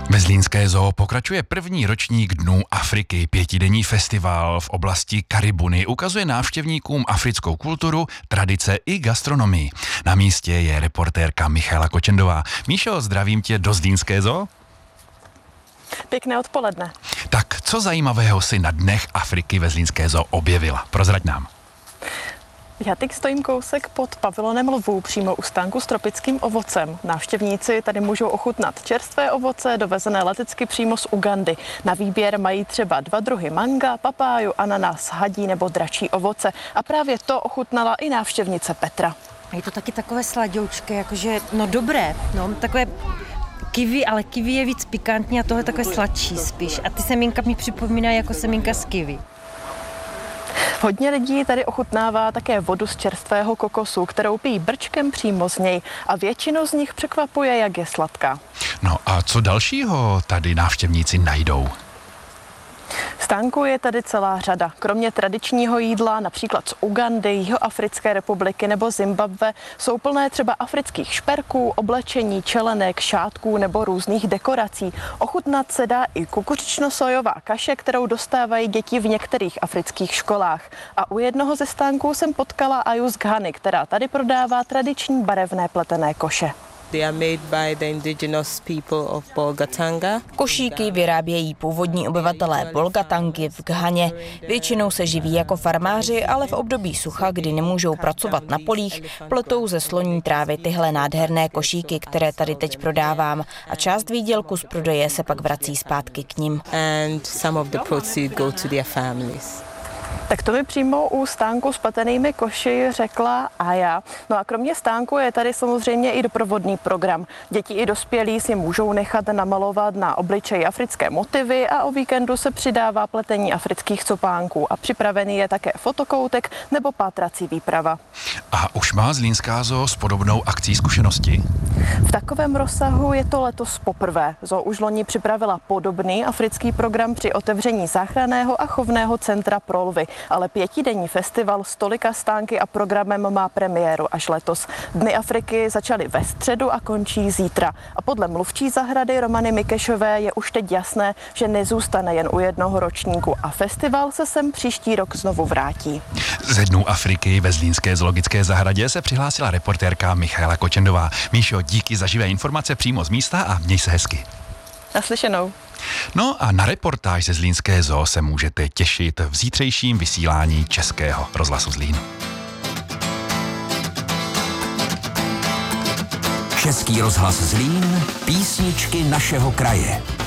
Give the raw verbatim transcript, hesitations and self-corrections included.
Ve Zlínské zoo pokračuje první ročník Dnů Afriky. Pětidenní festival v oblasti Karibuny ukazuje návštěvníkům africkou kulturu, tradice i gastronomii. Na místě je reportérka Michala Kočendová. Míšo, zdravím tě do Zlínské zoo. Pěkné odpoledne. Tak co zajímavého si na Dnech Afriky ve Zlínské zoo objevila? Prozrať nám. Já teď stojím kousek pod pavilonem lvů přímo u stánku s tropickým ovocem. Návštěvníci tady můžou ochutnat čerstvé ovoce, dovezené letecky přímo z Ugandy. Na výběr mají třeba dva druhy manga, papáju, ananas, hadí nebo dračí ovoce. A právě to ochutnala i návštěvnice Petra. Je to taky takové sladoučké, jakože, no dobré, no takové kiwi, ale kiwi je víc pikantní a tohle takové sladší spíš. A ty semínka mi připomínají jako semínka z kiwi. Hodně lidí tady ochutnává také vodu z čerstvého kokosu, kterou pijí brčkem přímo z něj a většinu z nich překvapuje, jak je sladká. No a co dalšího tady návštěvníci najdou? Stánků je tady celá řada. Kromě tradičního jídla, například z Ugandy, Jihoafrické republiky nebo Zimbabwe, jsou plné třeba afrických šperků, oblečení, čelenek, šátků nebo různých dekorací. Ochutnat se dá i kukuřično-sojová kaše, kterou dostávají děti v některých afrických školách. A u jednoho ze stánků jsem potkala Aju z Ghany, která tady prodává tradiční barevné pletené koše. They are made by the indigenous people of Bolgatanga. Košíky vyrábějí původní obyvatelé Bolgatangy v Ghaně. Většinou se živí jako farmáři, ale v období sucha, kdy nemůžou pracovat na polích, pletou ze sloní trávy tyhle nádherné košíky, které tady teď prodávám. A část výdělku z prodeje se pak vrací zpátky k nim. And some of the proceeds go to their families. Tak to mi přímo u stánku s pletenými koši řekla Aja. No a kromě stánku je tady samozřejmě i doprovodný program. Děti i dospělí si můžou nechat namalovat na obličeji africké motivy a o víkendu se přidává pletení afrických copánků a připravený je také fotokoutek nebo pátrací výprava. A už má Zlínská zoo s podobnou akcí zkušenosti? V takovém rozsahu je to letos poprvé. Zoo už loni připravila podobný africký program při otevření záchranného a chovného centra pro lvy. Ale pětidenní festival s tolika stánky a programem má premiéru až letos. Dny Afriky začaly ve středu a končí zítra. A podle mluvčí zahrady Romany Mikešové je už teď jasné, že nezůstane jen u jednoho ročníku a festival se sem příští rok znovu vrátí. Ze Dnů Afriky ve Zlínské zoologické zahradě se přihlásila reportérka Michala Kočendová. Míšo, díky za živé informace přímo z místa a měj se hezky. Naslyšenou. No a na reportáž ze Zlínské zoo se můžete těšit v zítřejším vysílání Českého rozhlasu Zlín. Český rozhlas Zlín, písničky našeho kraje.